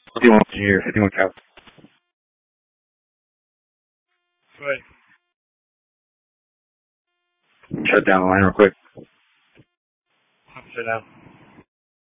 51 engineer, 51 Cal. Right. Shut down the line real quick. Shut down.